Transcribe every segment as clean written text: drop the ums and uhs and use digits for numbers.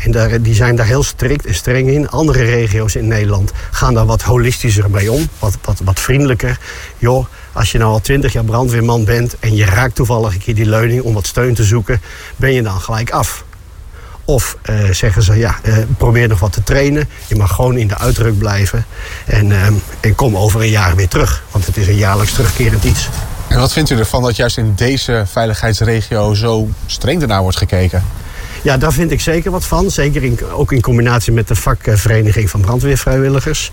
En die zijn daar heel strikt en streng in. Andere regio's in Nederland gaan daar wat holistischer mee om. Wat vriendelijker. Joh, als je nou al 20 jaar brandweerman bent en je raakt toevallig een keer die leuning om wat steun te zoeken, ben je dan gelijk af. Of zeggen ze, probeer nog wat te trainen. Je mag gewoon in de uitruk blijven. En kom over een jaar weer terug. Want het is een jaarlijks terugkerend iets. En wat vindt u ervan dat juist in deze veiligheidsregio zo streng ernaar wordt gekeken? Ja, daar vind ik zeker wat van. Zeker ook in combinatie met de vakvereniging van brandweervrijwilligers.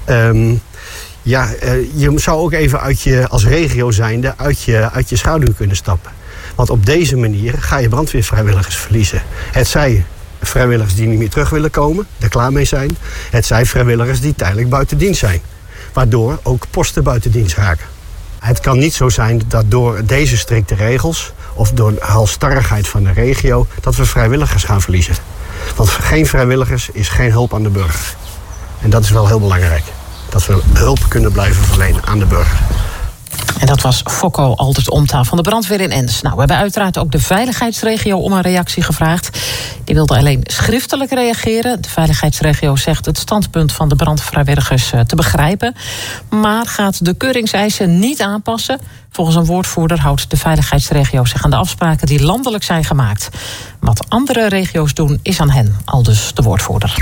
Je zou ook even als regio zijnde uit je schaduw kunnen stappen. Want op deze manier ga je brandweervrijwilligers verliezen. Het zij vrijwilligers die niet meer terug willen komen, er klaar mee zijn. Het zij vrijwilligers die tijdelijk buiten dienst zijn. Waardoor ook posten buiten dienst raken. Het kan niet zo zijn dat door deze strikte regels of door de halsstarrigheid van de regio dat we vrijwilligers gaan verliezen. Want geen vrijwilligers is geen hulp aan de burger. En dat is wel heel belangrijk. Dat we hulp kunnen blijven verlenen aan de burger. En dat was Fokko Altert-Omta van de brandweer in Enns. Nou, we hebben uiteraard ook de veiligheidsregio om een reactie gevraagd. Die wilde alleen schriftelijk reageren. De veiligheidsregio zegt het standpunt van de brandvrijwilligers te begrijpen, maar gaat de keuringseisen niet aanpassen. Volgens een woordvoerder houdt de veiligheidsregio zich aan de afspraken die landelijk zijn gemaakt. Wat andere regio's doen is aan hen, aldus de woordvoerder.